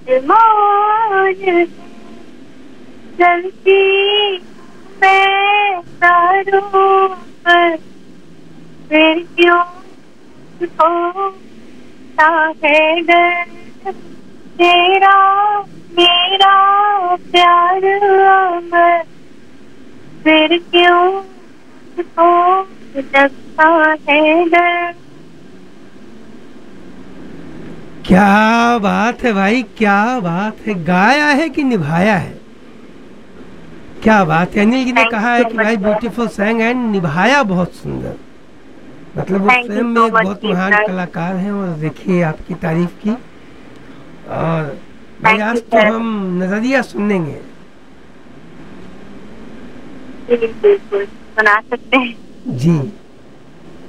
मान गलती मैं करूं पर फिर क्यों होता है डर तेरा मेरा प्यार अमर फिर क्यों हो लगता है डर। क्या बात है भाई, क्या बात है! गाया है कि निभाया है? क्या बात है! अनिल जी ने थैंक कहा यू है सो कि मच भाई सर। ब्यूटीफुल सैंग एंड निभाया बहुत सुंदर। मतलब वो थैंक यू स्वयं में सो एक मच बहुत महान सर। कलाकार हैं और देखिए आपकी तारीफ की। और भाई थैंक यू आज तो सर। हम नजरिया सुनेंगे। जी बिल्कुल सुना सकते हैं। जी।